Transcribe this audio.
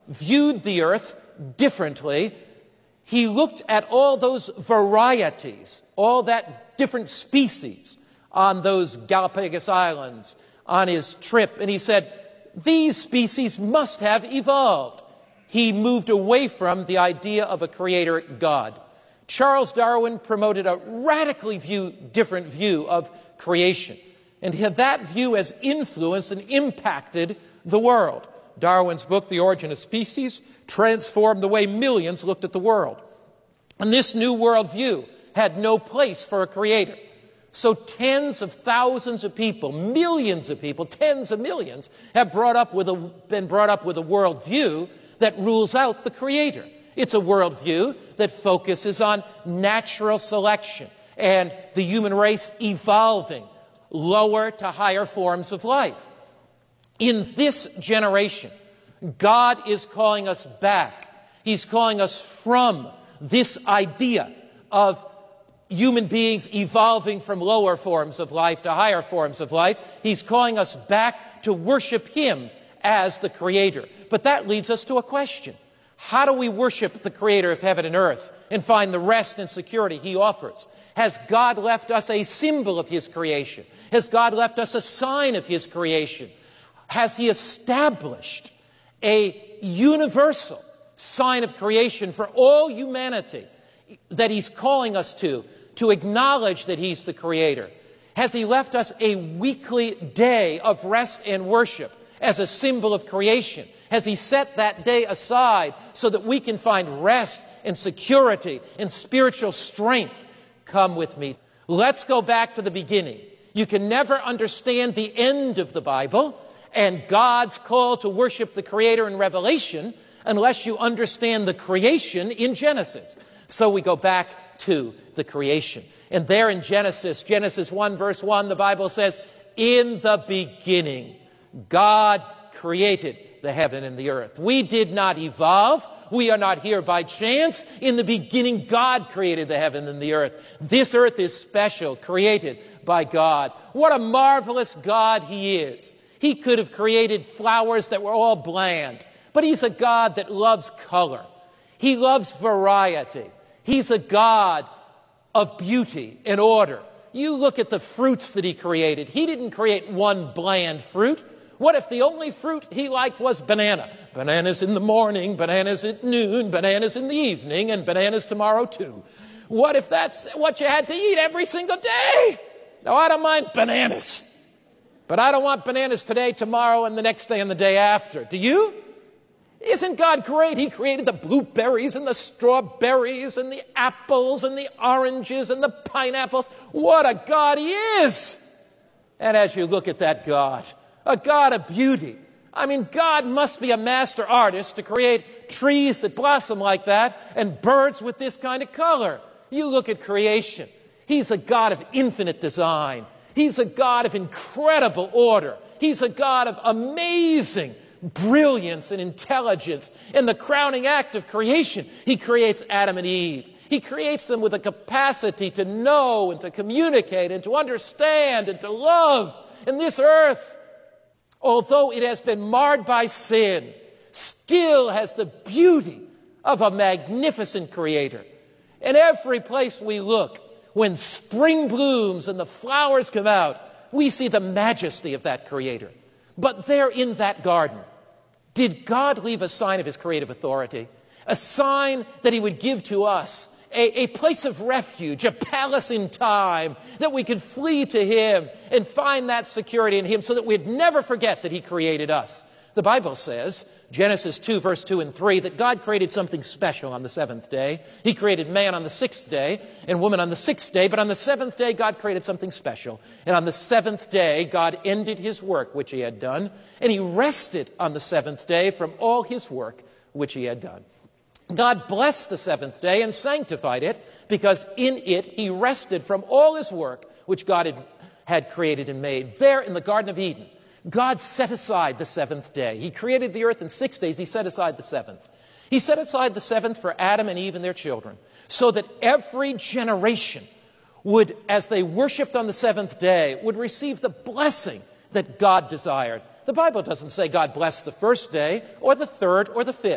viewed the earth differently. He looked at all those varieties, all that different species on those Galapagos Islands on his trip, and he said, these species must have evolved. He moved away from the idea of a creator God. Charles Darwin promoted a radically different view of creation, and that view has influenced and impacted the world. Darwin's book, The Origin of Species, transformed the way millions looked at the world. And this new worldview had no place for a creator. So tens of thousands of people, millions of people, tens of millions, have been brought up with a worldview that rules out the creator. It's a worldview that focuses on natural selection and the human race evolving lower to higher forms of life. In this generation, God is calling us back. He's calling us from this idea of human beings evolving from lower forms of life to higher forms of life. He's calling us back to worship Him as the Creator. But that leads us to a question. How do we worship the Creator of heaven and earth and find the rest and security He offers? Has God left us a symbol of His creation? Has God left us a sign of His creation? Has He established a universal sign of creation for all humanity that He's calling us to acknowledge that He's the Creator? Has He left us a weekly day of rest and worship as a symbol of creation? Has He set that day aside so that we can find rest and security and spiritual strength? Come with me. Let's go back to the beginning. You can never understand the end of the Bible and God's call to worship the Creator in Revelation unless you understand the creation in Genesis. So we go back to the creation. And there in Genesis 1 verse 1, the Bible says, in the beginning, God created the heaven and the earth. We did not evolve. We are not here by chance. In the beginning, God created the heaven and the earth. This earth is special, created by God. What a marvelous God He is. He could have created flowers that were all bland, but He's a God that loves color. He loves variety. He's a God of beauty and order. You look at the fruits that He created. He didn't create one bland fruit. What if the only fruit He liked was banana? Bananas in the morning, bananas at noon, bananas in the evening, and bananas tomorrow too. What if that's what you had to eat every single day? Now, I don't mind bananas, but I don't want bananas today, tomorrow, and the next day and the day after. Do you? Isn't God great? He created the blueberries and the strawberries and the apples and the oranges and the pineapples. What a God He is! And as you look at that God, a God of beauty, I mean, God must be a master artist to create trees that blossom like that and birds with this kind of color. You look at creation. He's a God of infinite design. He's a God of incredible order. He's a God of amazing brilliance and intelligence. In the crowning act of creation, He creates Adam and Eve. He creates them with a capacity to know and to communicate and to understand and to love. And this earth, although it has been marred by sin, still has the beauty of a magnificent Creator. And every place we look, when spring blooms and the flowers come out, we see the majesty of that Creator. But there in that garden, did God leave a sign of His creative authority? A sign that He would give to us, a place of refuge, a palace in time, that we could flee to Him and find that security in Him so that we'd never forget that He created us. The Bible says, Genesis 2, verse 2 and 3, that God created something special on the seventh day. He created man on the sixth day and woman on the sixth day, but on the seventh day, God created something special. And on the seventh day, God ended His work, which He had done, and He rested on the seventh day from all His work, which He had done. God blessed the seventh day and sanctified it, because in it He rested from all His work, which God had created and made. There in the Garden of Eden, God set aside the seventh day. He created the earth in 6 days. He set aside the seventh. He set aside the seventh for Adam and Eve and their children, so that every generation would, as they worshiped on the seventh day, would receive the blessing that God desired. The Bible doesn't say God blessed the first day or the third or the fifth.